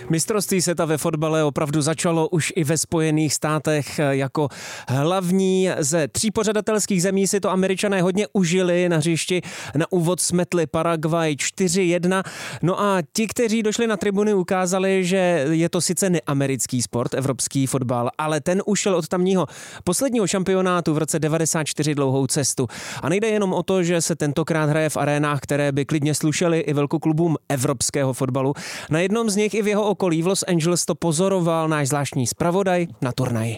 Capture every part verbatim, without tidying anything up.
Mistrovství světa ve fotbale opravdu začalo už i ve Spojených státech. Jako hlavní ze tří pořadatelských zemí si to Američané hodně užili. Na hřišti na úvod smetli Paraguay čtyři jedna. No a ti, kteří došli na tribuny, ukázali, že je to sice neamerický sport, evropský fotbal, ale ten ušel od tamního posledního šampionátu v roce devadesát čtyři dlouhou cestu. A nejde jenom o to, že se tentokrát hraje v arénách, které by klidně slušely i velkoklubům evropského fotbalu. Na jednom z nich i v jeho okolí v Los Angeles to pozoroval náš zvláštní zpravodaj na turnaji.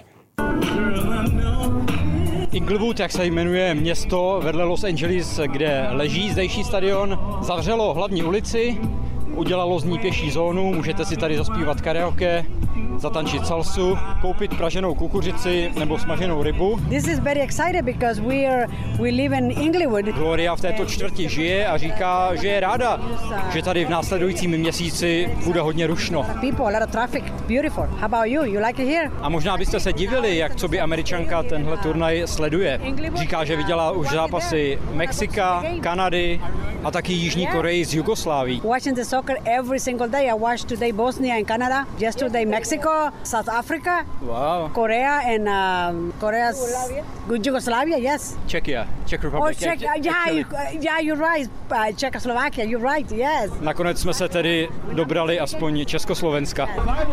Inglewood, jak se jmenuje město vedle Los Angeles, kde leží zdejší stadion, zavřelo hlavní ulici, udělalo z ní pěší zónu, můžete si tady zaspívat karaoke, zatančit salsu, koupit praženou kukuřici nebo smaženou rybu. This is very excited because we are we live in Inglewood. Gloria v této čtvrti žije a říká, že je ráda, že tady v následujícím měsíci bude hodně rušno. People, a lot of traffic, beautiful. How about you? You like it here? A možná byste se divili, jak co by Američanka tenhle turnaj sleduje. Říká, že viděla už zápasy Mexika, Kanady a taky Jižní Koreji z Jugoslávii. Watching the soccer every single day. I watched today Bosnia and Canada, yesterday Mexico, South Africa, wow. Korea and um, Korea's Yugoslavia, yes. Czechia, Czech Republic. Oh, Czech, uh, yeah, you, uh, yeah, you're right. Uh, Czechoslovakia, you're right, yes. Nakonec jsme se tedy dobrali aspoň Československa.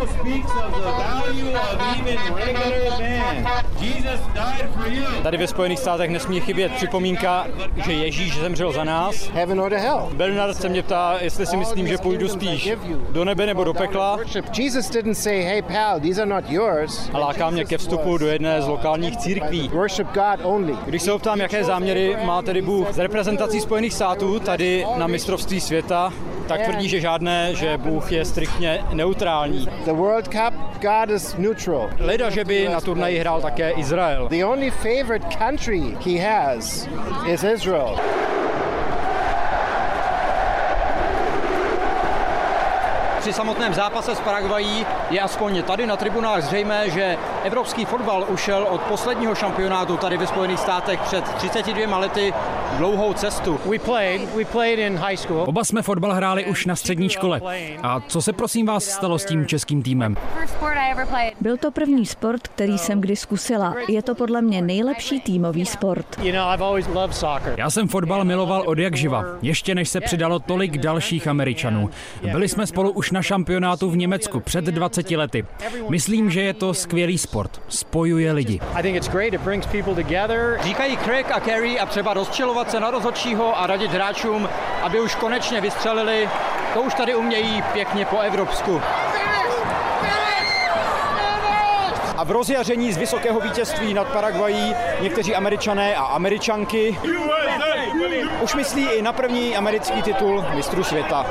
Tady ve Spojených státech nesmí chybět připomínka, že Ježíš zemřel za nás. Bernard se mě ptá, jestli si myslím, že půjdu spíš do nebe nebo do pekla. Jesus didn't say, hey pal, these are not yours. A láká mě ke vstupu do jedné z lokálních církví. Worship God only. Když se optám, jaké záměry má tedy Bůh s reprezentací Spojených států tady na mistrovství světa, tak tvrdí, že žádné, že Bůh je striktně neutrální. The World Cup, God is neutral. Leda, že by na turnaji hrál také Izrael. The only favorite country he has is Israel. Při samotném zápase s Paraguayí je aspoň tady na tribunách zřejmé, že evropský fotbal ušel od posledního šampionátu tady ve Spojených státech před třiceti dvěma lety dlouhou cestu. We played, we played in high school. Oba jsme fotbal hráli už na střední škole. A co se prosím vás stalo s tím českým týmem? Byl to první sport, který jsem kdy zkusila. Je to podle mě nejlepší týmový sport. Já jsem fotbal miloval od jak živa, ještě než se přidalo tolik dalších Američanů. Byli jsme spolu už na šampionátu v Německu před dvaceti lety. Myslím, že je to skvělý sport. Spojuje lidi. Říkají Craig a Kerry a třeba rozčilovat se na rozhodčího a radit hráčům, aby už konečně vystřelili. To už tady umějí pěkně po evropsku. A v rozjaření z vysokého vítězství nad Paraguayí někteří Američané a Američanky už myslí i na první americký titul mistrů světa.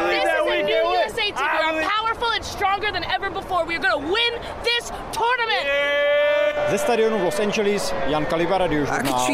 Ze stadionu v Los Angeles Jan Kaliba, Radiožurnál.